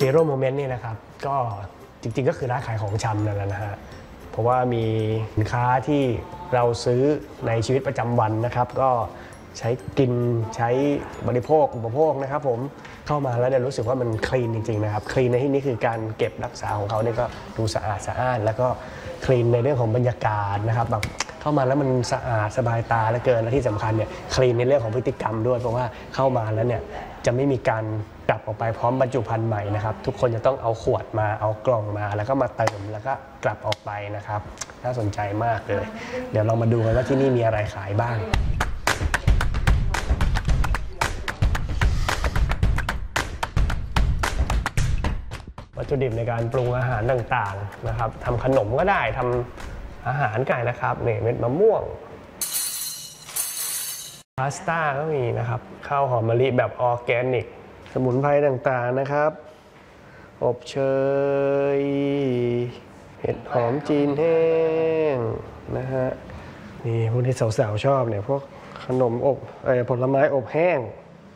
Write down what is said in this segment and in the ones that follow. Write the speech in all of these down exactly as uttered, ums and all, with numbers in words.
Zero Moment นี่นะครับก็จริงๆก็คือร้านขายของชำนั่นแหละนะฮะเพราะว่ามีสินค้าที่เราซื้อในชีวิตประจำวันนะครับก็ใช้กินใช้บริโภคอุปโภคนะครับผมเข้ามาแล้วเนี่ยรู้สึกว่ามันคลีนจริงๆนะครับคลีนในที่นี้คือการเก็บรักษาของเขาเนี่ยก็ดูสะอาดสะอ้านแล้วก็คลีนในเรื่องของบรรยากาศนะครับแบบเข้ามาแล้วมันสะอาดสบายตาเหลือเกินและที่สำคัญเนี่ยคลีนในเรื่องของพฤติกรรมด้วยเพราะว่าเข้ามาแล้วเนี่ยจะไม่มีการกลับออกไปพร้อมบรรจุภัณฑ์ใหม่นะครับทุกคนจะต้องเอาขวดมาเอากล่องมาแล้วก็มาเติมแล้วก็กลับออกไปนะครับน่าสนใจมากเลยเดี๋ยวเรามาดูกันว่าที่นี่มีอะไรขายบ้างวัตถุดิบในการปรุงอาหารต่างๆนะครับทำขนมก็ได้ทำอาหารไก่นะครับเนี่ยเม็ดมะม่วงพาสต้าก็มีนะครับข้าวหอมมะลิแบบออร์แกนิกสมุนไพรต่างๆนะครับอบเชยเห็ดหอมจีนแห้งนะฮะนี่พวกที่สาวๆชอบเนี่ยพวกขนมอบเอ่อผลไม้อบแห้ง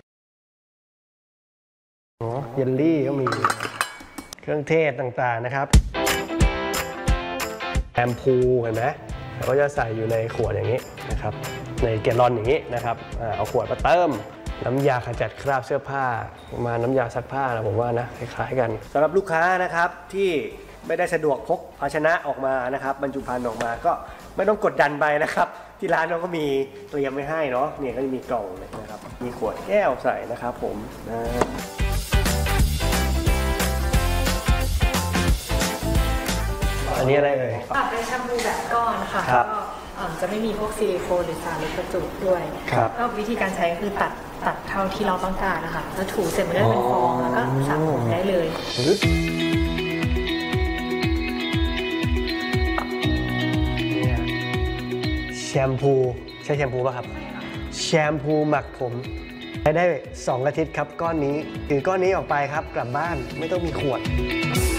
อ๋อเยลลี่ก็มีเครื่องเทศต่างๆนะครับแชมพูเห็นไหมเราก็จะใส่อยู่ในขวดอย่างนี้นะครับในแกลลอนอย่างนี้นะครับเอาขวดมาเติมน้ำยาขจัดคราบเสื้อผ้ามาน้ำยาซักผ้านะผมว่านะคล้ายๆกันสำหรับลูกค้านะครับที่ไม่ได้สะดวกพกภาชนะออกมานะครับบรรจุภัณฑ์ออกมาก็ไม่ต้องกดดันไปนะครับที่ร้านเราก็มีเตรียมไว้ให้เนาะเนี่ยก็จะมีกล่องนะครับมีขวดแก้วใส่นะครับผมนะอันนี้อะไรเอ่ยปรับเป็นแชมพูแบบก้อนค่ะก็จะไม่มีพวกซิลิโคนหรือสารลดประจุด้วยก็วิธีการใช้คือตัดตัดเท่าที่เราต้องการนะคะแล้วถูเสร็จมันได้เป็นฟองแล้วก็สระผมได้เลยแชมพูใช้แชมพูป่ะครับแชมพูหมักผมใช้ได้สองอาทิตย์ครับก้อนนี้ถือก้อนนี้ออกไปครับกลับบ้านไม่ต้องมีขวด